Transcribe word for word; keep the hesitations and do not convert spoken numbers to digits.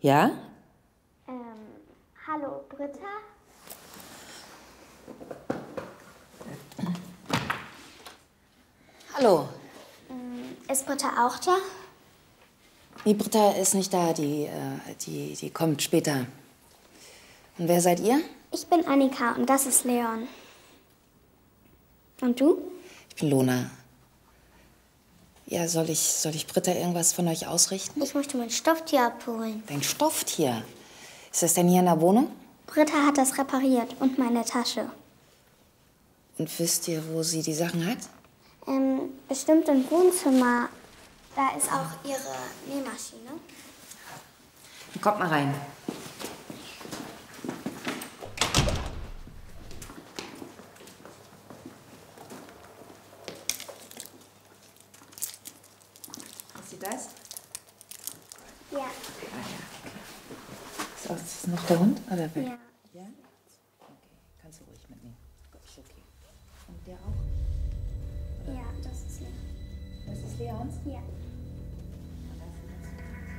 Ja? Ähm, hallo, Britta? Hallo. Ähm, ist Britta auch da? Die Britta ist nicht da, die, äh, die, die kommt später. Und wer seid ihr? Ich bin Annika und das ist Leon. Und du? Ich bin Lona. Ja, soll ich, soll ich Britta irgendwas von euch ausrichten? Ich möchte mein Stofftier abholen. Dein Stofftier? Ist das denn hier in der Wohnung? Britta hat das repariert und meine Tasche. Und wisst ihr, wo sie die Sachen hat? Ähm, bestimmt im Wohnzimmer. Da ist auch ihre Nähmaschine. Kommt mal rein. Ist sie das? Ja. Ah, ja, okay. Ist auch- ist noch der Hund? Oder wer? Ja. Ja? Okay, kannst du ruhig mitnehmen. Ist okay. Und der auch? Ja, das ist Leon. Das ist Leons? Ja.